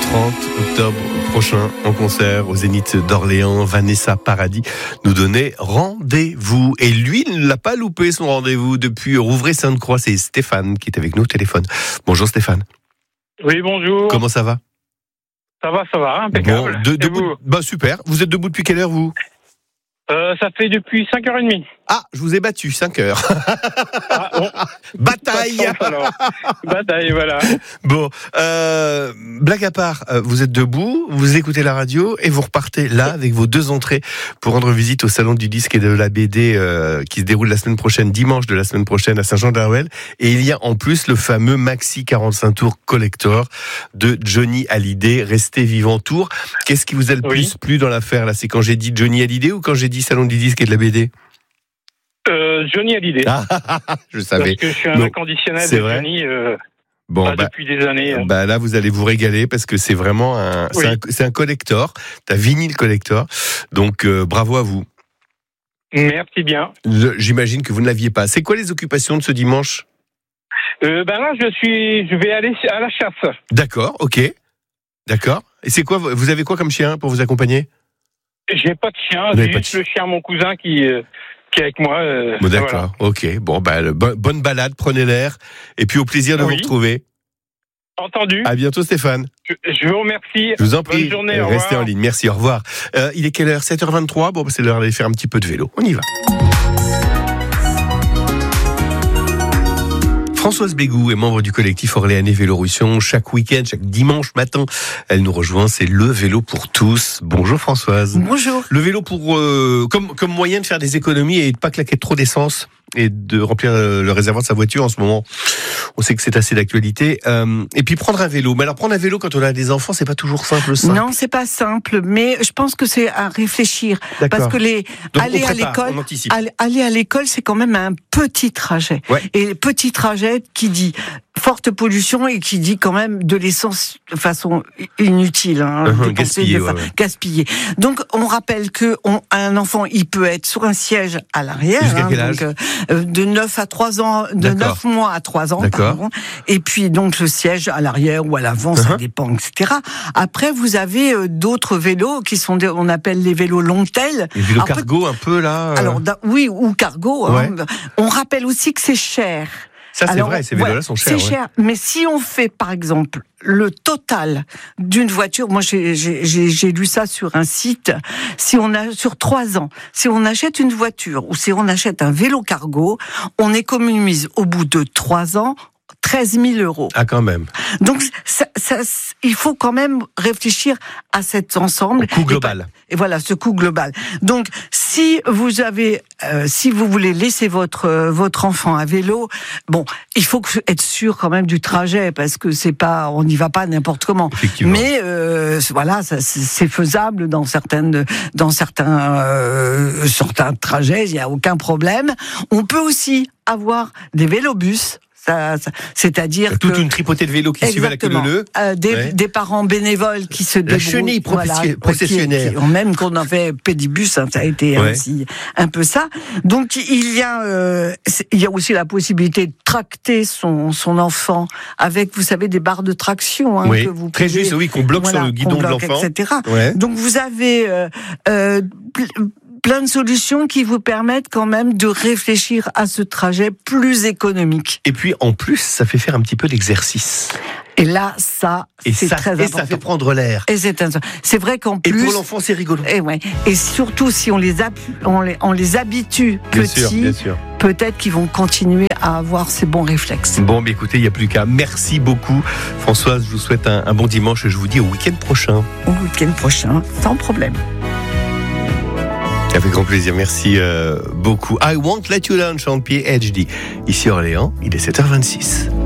30 octobre prochain en concert au Zénith d'Orléans. Vanessa Paradis nous donnait rendez-vous. Et lui, il ne l'a pas loupé son rendez-vous depuis Rouvray-Sainte-Croix. C'est Stéphane qui est avec nous au téléphone. Bonjour Stéphane. Oui, bonjour. Comment ça va ? Ça va, impeccable. Bon, debout, super. Vous êtes debout depuis quelle heure, vous ? Ça fait depuis 5h30. Ah, je vous ai battu, 5 heures. Bataille. Bataille, voilà. Bon, blague à part, vous êtes debout, vous écoutez la radio et vous repartez là avec vos 2 entrées pour rendre visite au Salon du Disque et de la BD qui se déroule la semaine prochaine, dimanche de la semaine prochaine à Saint-Jean-de-la-Ruelle. Et il y a en plus le fameux Maxi 45 tours collector de Johnny Hallyday, Restez vivant tour. Qu'est-ce qui vous a le plus plu dans l'affaire là ? C'est quand j'ai dit Johnny Hallyday ou quand j'ai dit Salon du Disque et de la BD ? Johnny Hallyday. Je savais. Parce que je suis un inconditionnel de Johnny depuis des années. Là, vous allez vous régaler parce que c'est vraiment c'est un collector, un vinyle collector. Donc, bravo à vous. Merci bien. J'imagine que vous ne l'aviez pas. C'est quoi les occupations de ce dimanche ? Là, je vais aller à la chasse. D'accord, ok. D'accord. Et c'est quoi ? Vous avez quoi comme chien pour vous accompagner ? J'ai pas de chien, j'ai juste le chien de mon cousin qui est avec moi. D'accord, voilà. Ok. Bon, bonne balade, prenez l'air, et puis au plaisir de vous retrouver. Entendu. À bientôt Stéphane. Je vous remercie. Je vous en prie. Bonne journée, restez en ligne. Merci, au revoir. Il est quelle heure ? 7h23. Bon, c'est l'heure d'aller faire un petit peu de vélo. On y va. Françoise Bégou est membre du collectif orléanais Vélorussion. Chaque week-end, chaque dimanche matin, elle nous rejoint. C'est le vélo pour tous. Bonjour Françoise. Bonjour. Le vélo pour comme moyen de faire des économies et de pas claquer trop d'essence et de remplir le réservoir de sa voiture en ce moment. On sait que c'est assez d'actualité. Et puis prendre un vélo. Mais alors prendre un vélo quand on a des enfants, c'est pas toujours simple. Non, c'est pas simple. Mais je pense que c'est à réfléchir. D'accord. Parce que aller à l'école, c'est quand même un petit trajet. Ouais. Et petit trajet qui dit forte pollution et qui dit quand même de l'essence de façon inutile, gaspillée. Donc on rappelle que un enfant, il peut être sur un siège à l'arrière. Jusqu'à quel âge ? De 9 à 3 ans, de 9 mois à 3 ans, pardon. Et puis donc le siège à l'arrière ou à l'avant, ça dépend, etc. Après, vous avez d'autres vélos qui sont, on appelle les vélos long-tail. Les vélos cargo un peu là. Alors oui, ou cargo. On rappelle aussi que c'est cher. Ça, c'est vrai, ces vélos-là sont chers. C'est cher, mais si on fait, par exemple, le total d'une voiture, moi j'ai lu ça sur un site, sur 3 ans, si on achète une voiture ou si on achète un vélo cargo, on économise au bout de 3 ans 13 000 euros. Ah, quand même. Donc, il faut quand même réfléchir à cet ensemble. Coût global. Et voilà, ce coût global. Donc, si vous voulez laisser votre enfant à vélo, bon, il faut être sûr quand même du trajet, parce que on n'y va pas n'importe comment. Mais, voilà, c'est faisable dans certains trajets, il n'y a aucun problème. On peut aussi avoir des vélobus. C'est-à-dire toute une tripotée de vélos qui suivent la queue leu. Des parents bénévoles qui se débrouillent. La chenille processionnelle. Même qu'on en fait pédibus, ça a été aussi un peu ça. Donc il y a aussi la possibilité de tracter son enfant avec, vous savez, des barres de traction. Que vous très pouvez, juste, qu'on bloque sur le guidon de l'enfant. Etc. Donc vous avez plein de solutions qui vous permettent quand même de réfléchir à ce trajet plus économique. Et puis, en plus, ça fait faire un petit peu d'exercice. Et là, c'est très important. Et ça fait prendre l'air. Et c'est vrai qu'en plus... Et pour l'enfant, c'est rigolo. Et surtout, si on les habitue petits, bien sûr. Peut-être qu'ils vont continuer à avoir ces bons réflexes. Bon, mais écoutez, il n'y a plus qu'à. Merci beaucoup. Françoise, je vous souhaite un bon dimanche et je vous dis au week-end prochain. Au week-end prochain, sans problème. Avec grand plaisir, merci beaucoup. I Won't Let You Down, chante PhD. Ici Orléans, il est 7h26.